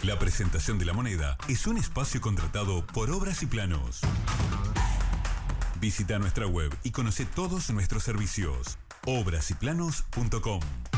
La presentación de la moneda es un espacio contratado por Obras y Planos. Visita nuestra web y conoce todos nuestros servicios. obrasyplanos.com